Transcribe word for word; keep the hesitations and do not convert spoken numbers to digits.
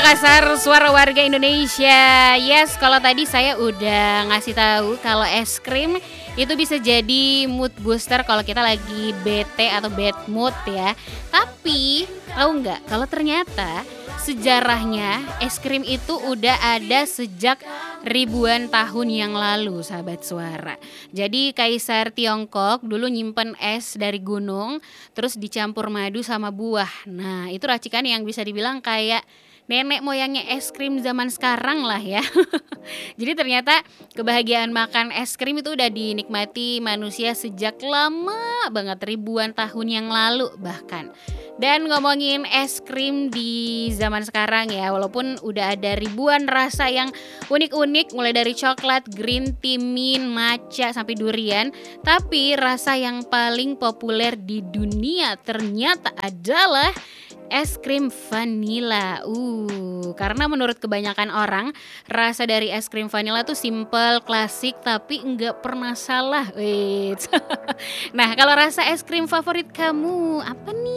Makassar, suara warga Indonesia. Yes, kalau tadi saya udah ngasih tahu kalau es krim itu bisa jadi mood booster kalau kita lagi bete atau bad mood ya. Tapi tahu nggak kalau ternyata sejarahnya es krim itu udah ada sejak ribuan tahun yang lalu, sahabat suara. Jadi kaisar Tiongkok dulu nyimpen es dari gunung, terus dicampur madu sama buah. Nah, itu racikan yang bisa dibilang kayak nenek moyangnya es krim zaman sekarang lah ya. Jadi ternyata kebahagiaan makan es krim itu udah dinikmati manusia sejak lama banget, ribuan tahun yang lalu bahkan. Dan ngomongin es krim di zaman sekarang ya, walaupun udah ada ribuan rasa yang unik-unik mulai dari coklat, green tea, mint, matcha sampai durian, tapi rasa yang paling populer di dunia ternyata adalah es krim vanila. Uh, karena menurut kebanyakan orang, rasa dari es krim vanila tuh simple, klasik, tapi enggak pernah salah. Wait. Nah, kalau rasa es krim favorit kamu apa nih?